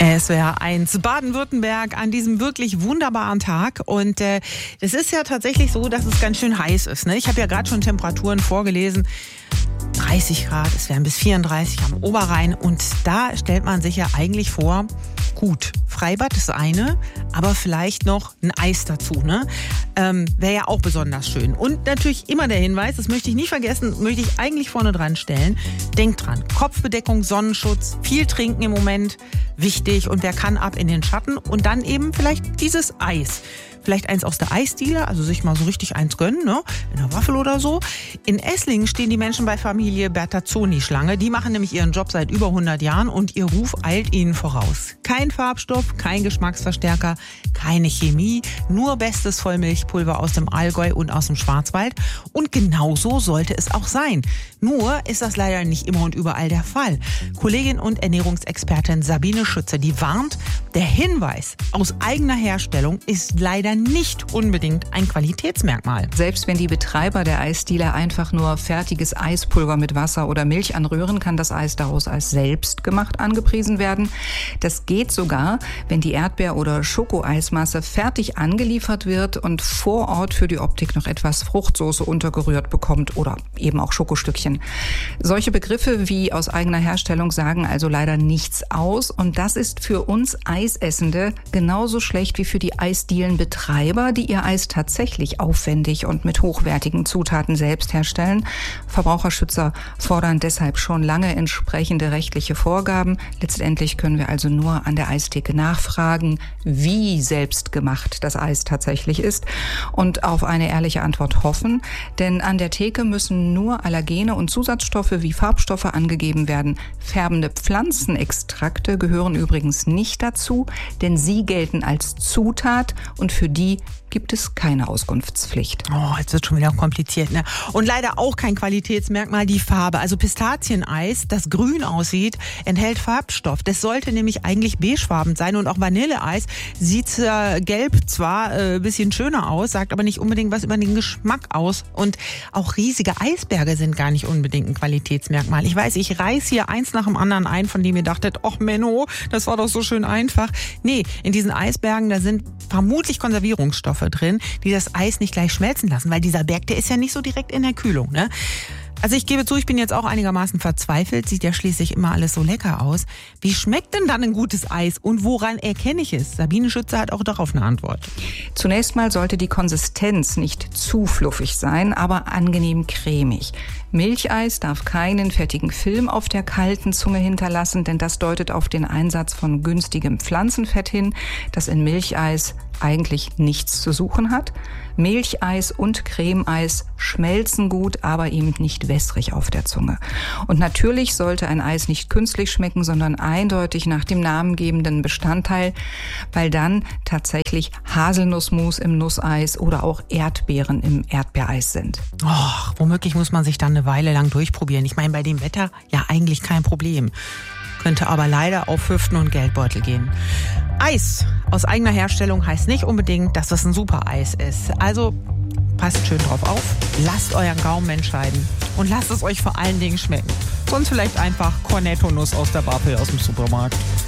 SWR1 Baden-Württemberg an diesem wirklich wunderbaren Tag. Und es ist ja tatsächlich so, dass es ganz schön heiß ist. Ne? Ich habe ja gerade schon Temperaturen vorgelesen. 30 Grad, es wären bis 34 am Oberrhein. Und da stellt man sich ja eigentlich vor, gut, Freibad ist eine, aber vielleicht noch ein Eis dazu. Ne? Wäre ja auch besonders schön. Und natürlich immer der Hinweis, das möchte ich nie vergessen, möchte ich eigentlich vorne dran stellen. Denkt dran, Kopfbedeckung, Sonnenschutz, viel trinken im Moment, wichtig. Und wer kann, ab in den Schatten. Und dann eben vielleicht dieses Eis. Vielleicht eins aus der Eisdiele, also sich mal so richtig eins gönnen, ne? In einer Waffel oder so. In Esslingen stehen die Menschen bei Familie Bertazzoni Schlange. Die machen nämlich ihren Job seit über 100 Jahren und ihr Ruf eilt ihnen voraus. Kein Farbstoff, kein Geschmacksverstärker, keine Chemie, nur bestes Vollmilchpulver aus dem Allgäu und aus dem Schwarzwald. Und genauso sollte es auch sein. Nur ist das leider nicht immer und überall der Fall. Kollegin und Ernährungsexpertin Sabine Schütze, die warnt, der Hinweis aus eigener Herstellung ist leider nicht unbedingt ein Qualitätsmerkmal. Selbst wenn die Betreiber der Eisdiele einfach nur fertiges Eispulver mit Wasser oder Milch anrühren, kann das Eis daraus als selbstgemacht angepriesen werden. Das geht sogar, wenn die Erdbeer- oder Schokoeismasse fertig angeliefert wird und vor Ort für die Optik noch etwas Fruchtsoße untergerührt bekommt oder eben auch Schokostückchen. Solche Begriffe wie aus eigener Herstellung sagen also leider nichts aus und das ist für uns Eisessende genauso schlecht wie für die Eisdielenbetreiber, die ihr Eis tatsächlich aufwendig und mit hochwertigen Zutaten selbst herstellen. Verbraucherschützer fordern deshalb schon lange entsprechende rechtliche Vorgaben. Letztendlich können wir also nur an der Eistheke nachfragen, wie selbstgemacht das Eis tatsächlich ist und auf eine ehrliche Antwort hoffen. Denn an der Theke müssen nur Allergene und Zusatzstoffe wie Farbstoffe angegeben werden. Färbende Pflanzenextrakte gehören übrigens nicht dazu, denn sie gelten als Zutat und für die gibt es keine Auskunftspflicht. Oh, jetzt wird schon wieder kompliziert, ne? Und leider auch kein Qualitätsmerkmal die Farbe. Also Pistazieneis, das grün aussieht, enthält Farbstoff. Das sollte nämlich eigentlich beigefarben sein und auch Vanilleeis sieht gelb zwar ein bisschen schöner aus, sagt aber nicht unbedingt was über den Geschmack aus. Und auch riesige Eisberge sind gar nicht unbedingt ein Qualitätsmerkmal. Ich weiß, ich reiß hier eins nach dem anderen ein, von dem ihr dachtet, ach Menno, das war doch so schön einfach. Nee, in diesen Eisbergen, da sind vermutlich Konservierungsstoffe drin, die das Eis nicht gleich schmelzen lassen, weil dieser Berg, der ist ja nicht so direkt in der Kühlung, ne? Also ich gebe zu, ich bin jetzt auch einigermaßen verzweifelt, sieht ja schließlich immer alles so lecker aus. Wie schmeckt denn dann ein gutes Eis und woran erkenne ich es? Sabine Schütze hat auch darauf eine Antwort. Zunächst mal sollte die Konsistenz nicht zu fluffig sein, aber angenehm cremig. Milcheis darf keinen fettigen Film auf der kalten Zunge hinterlassen, denn das deutet auf den Einsatz von günstigem Pflanzenfett hin, das in Milcheis eigentlich nichts zu suchen hat. Milcheis und Cremeeis schmelzen gut, aber eben nicht wässrig auf der Zunge. Und natürlich sollte ein Eis nicht künstlich schmecken, sondern eindeutig nach dem namengebenden Bestandteil, weil dann tatsächlich Haselnussmus im Nusseis oder auch Erdbeeren im Erdbeereis sind. Oh, womöglich muss man sich dann eine Weile lang durchprobieren. Ich meine, bei dem Wetter ja eigentlich kein Problem. Könnte aber leider auf Hüften und Geldbeutel gehen. Eis aus eigener Herstellung heißt nicht unbedingt, dass das ein super Eis ist. Also passt schön drauf auf, lasst euren Gaumen entscheiden und lasst es euch vor allen Dingen schmecken. Sonst vielleicht einfach Cornetto-Nuss aus der Waffel aus dem Supermarkt.